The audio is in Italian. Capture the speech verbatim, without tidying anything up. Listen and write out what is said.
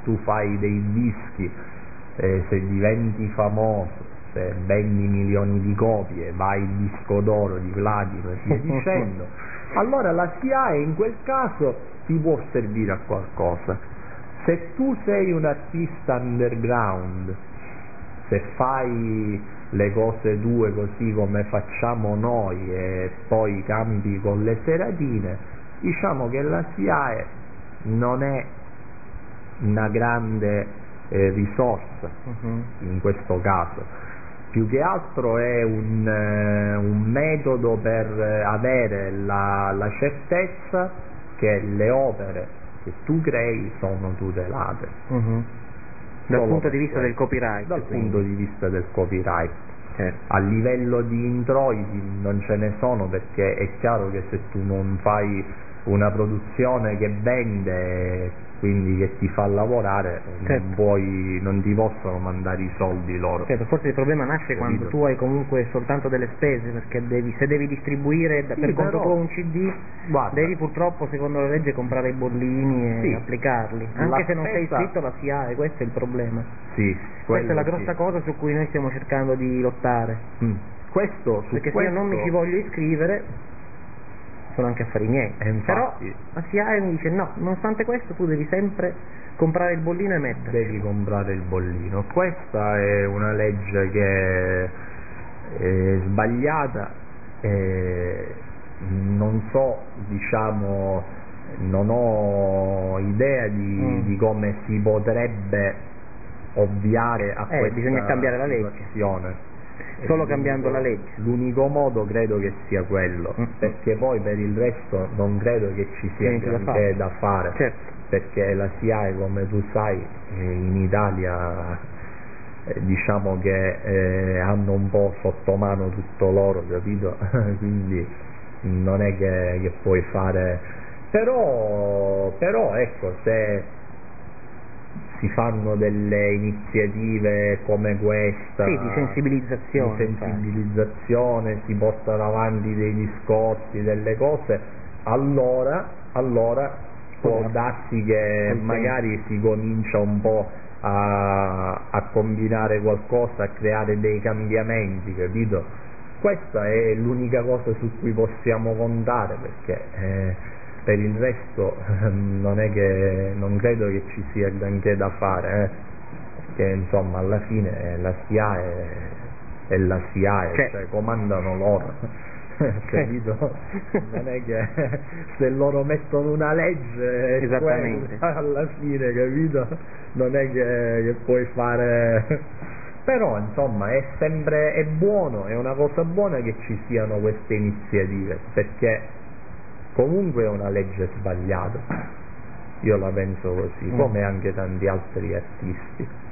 tu fai dei dischi, eh, se diventi famoso, se vendi milioni di copie, vai il disco d'oro di platino e via dicendo, allora la S I A E in quel caso ti può servire a qualcosa. Se tu sei un artista underground, se fai le cose tue così come facciamo noi e poi cambi con le seratine, diciamo che la S I A E non è una grande eh, risorsa uh-huh. in questo caso, più che altro è un, eh, un metodo per avere la, la certezza che le opere che tu crei sono tutelate. Uh-huh. Dal punto di vista del copyright. Dal quindi. punto di vista del copyright. Certo. A livello di introiti non ce ne sono, perché è chiaro che se tu non fai una produzione che vende, quindi che ti fa lavorare, certo. non, puoi, non ti possono mandare i soldi loro. Certo, forse il problema nasce Capito? Quando tu hai comunque soltanto delle spese, perché devi, se devi distribuire sì, per conto tuo un C D, guarda, devi purtroppo secondo la legge comprare i bollini e sì, applicarli, anche se non spesa... sei iscritto alla S I A E, questo è il problema. Sì, questa è la grossa sì. cosa su cui noi stiamo cercando di lottare. Mm. Questo, su perché questo... se io non mi ci voglio iscrivere sono anche affari miei, infatti, però la S I A E mi dice no, nonostante questo tu devi sempre comprare il bollino e metterci. Devi comprare il bollino. Questa è una legge che è sbagliata, e non so, diciamo, non ho idea di, mm. di come si potrebbe ovviare a eh, questa bisogna cambiare la legge. situazione. Solo cambiando la legge. L'unico modo credo che sia quello, mm. perché poi per il resto non credo che ci sia niente da niente fare, da fare. Certo. Perché la S I A E, come tu sai, in Italia eh, diciamo che eh, hanno un po' sotto mano tutto loro, capito? Quindi non è che, che puoi fare, però, però ecco, se si fanno delle iniziative come questa, sì, di sensibilizzazione, di sensibilizzazione si portano avanti dei discorsi, delle cose, allora, allora può darsi che magari si comincia un po' a, a combinare qualcosa, a creare dei cambiamenti, capito? Questa è l'unica cosa su cui possiamo contare, perché eh, per il resto eh, non è che non credo che ci sia granché da fare, eh, perché insomma alla fine la S I A E è la S I A E, cioè, cioè comandano loro. Capito? Non è che se loro mettono una legge esattamente alla fine, capito? Non è che, che puoi fare, però insomma è sempre è buono, è una cosa buona che ci siano queste iniziative, perché comunque è una legge sbagliata, io la penso così, mm. come anche tanti altri artisti.